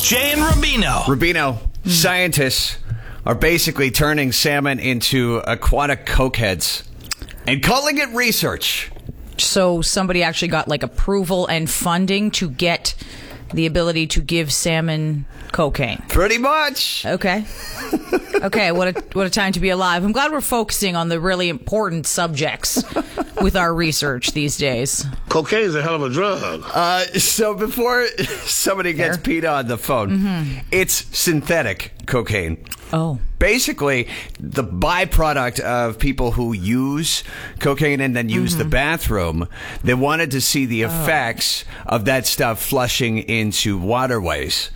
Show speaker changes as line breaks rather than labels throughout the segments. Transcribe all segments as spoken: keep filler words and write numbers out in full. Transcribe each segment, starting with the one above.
Jay and Rubino.
Rubino, mm. scientists are basically turning salmon into aquatic cokeheads and calling it research.
So somebody actually got like approval and funding to get the ability to give salmon cocaine.
Pretty much.
Okay. Okay, what a what a time to be alive. I'm glad we're focusing on the really important subjects with our research these days.
Cocaine is a hell of a drug.
Uh, so before somebody gets
Fair.
peed on the phone, mm-hmm. it's synthetic cocaine.
Oh.
Basically, the byproduct of people who use cocaine and then use mm-hmm. the bathroom, they wanted to see the effects oh. of that stuff flushing into waterways.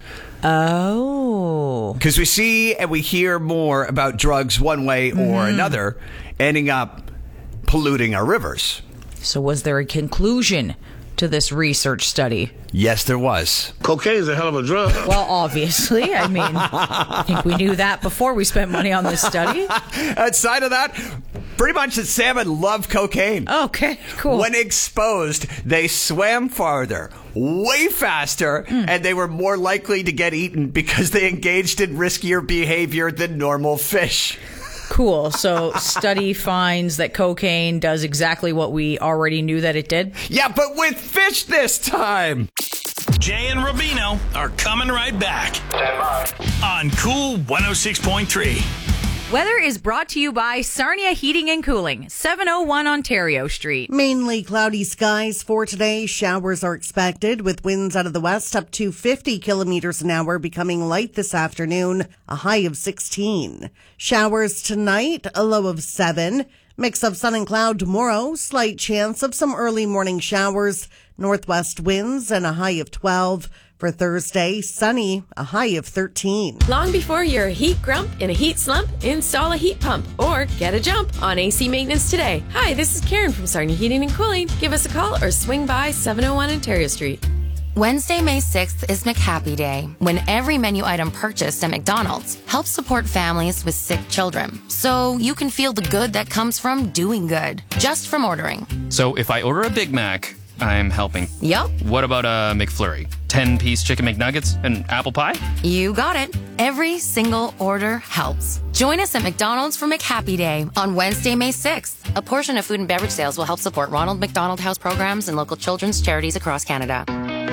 Oh.
Because we see and we hear more about drugs one way mm-hmm. or another ending up polluting our rivers.
So was there a conclusion to this research study?
Yes, there was.
Cocaine is a hell of a drug.
Well, obviously. I mean, I think we knew that before we spent money on this study.
Outside of that, pretty much the salmon love cocaine.
Okay, cool.
When exposed, they swam farther, way faster, mm. and they were more likely to get eaten because they engaged in riskier behavior than normal fish.
Cool. So study finds that cocaine does exactly what we already knew that it did?
Yeah, but with fish this time.
Jay and Rubino are coming right back.
Stand by.
On Cool one oh six point three.
Weather is brought to you by Sarnia Heating and Cooling, seven oh one Ontario Street.
Mainly cloudy skies for today. Showers are expected with winds out of the west up to fifty kilometers an hour, becoming light this afternoon, a high of sixteen. Showers tonight, a low of seven. Mix of sun and cloud tomorrow, slight chance of some early morning showers, northwest winds, and a high of twelve. For Thursday, sunny, a high of thirteen.
Long before you're a heat grump in a heat slump, install a heat pump or get a jump on A C maintenance today. Hi, this is Karen from Sarnia Heating and Cooling. Give us a call or swing by seven oh one Ontario Street.
Wednesday, May sixth is McHappy Day, when every menu item purchased at McDonald's helps support families with sick children. So you can feel the good that comes from doing good, just from ordering.
So if I order a Big Mac, I'm helping.
Yup.
What about a McFlurry? ten-piece chicken McNuggets and apple pie?
You got it. Every single order helps. Join us at McDonald's for McHappy Day on Wednesday, May sixth. A portion of food and beverage sales will help support Ronald McDonald House programs and local children's charities across Canada.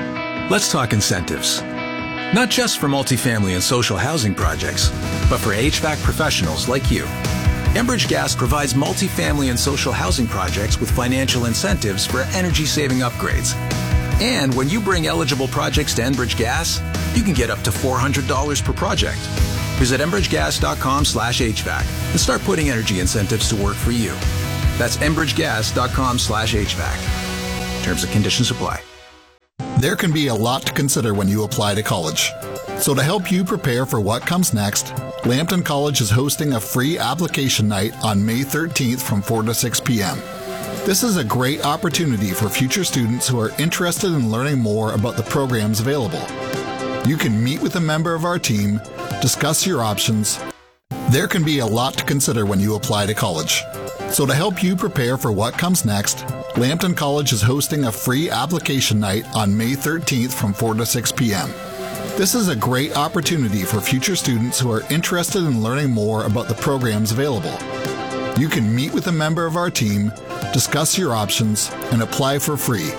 Let's talk incentives. Not just for multifamily and social housing projects, but for H V A C professionals like you. Enbridge Gas provides multifamily and social housing projects with financial incentives for energy-saving upgrades. And when you bring eligible projects to Enbridge Gas, you can get up to four hundred dollars per project. Visit enbridgegas.com slash HVAC and start putting energy incentives to work for you. That's enbridgegas.com slash HVAC. Terms and conditions apply.
There can be a lot to consider when you apply to college. So to help you prepare for what comes next, Lambton College is hosting a free application night on May thirteenth from four to six p.m. This is a great opportunity for future students who are interested in learning more about the programs available. You can meet with a member of our team, discuss your options. There can be a lot to consider when you apply to college. So to help you prepare for what comes next, Lambton College is hosting a free application night on May thirteenth from four to six p.m. This is a great opportunity for future students who are interested in learning more about the programs available. You can meet with a member of our team, discuss your options, and apply for free.